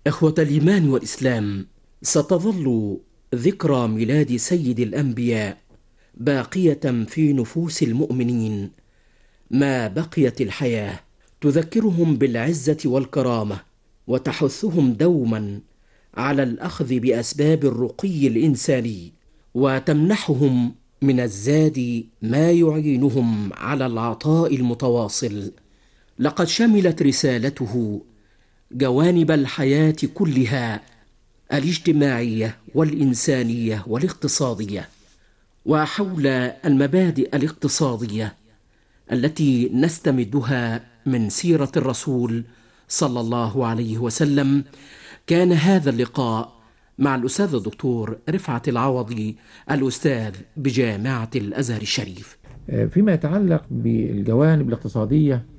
إخوة الإيمان والإسلام، ستظل ذكرى ميلاد سيد الأنبياء باقية في نفوس المؤمنين ما بقيت الحياة، تذكرهم بالعزة والكرامة، وتحثهم دوما على الأخذ بأسباب الرقي الإنساني، وتمنحهم من الزاد ما يعينهم على العطاء المتواصل. لقد شملت رسالته جوانب الحياة كلها، الاجتماعية والإنسانية والاقتصادية. وحول المبادئ الاقتصادية التي نستمدها من سيرة الرسول صلى الله عليه وسلم، كان هذا اللقاء مع الأستاذ الدكتور رفعت العوضي، الأستاذ بجامعة الأزهر الشريف. فيما يتعلق بالجوانب الاقتصادية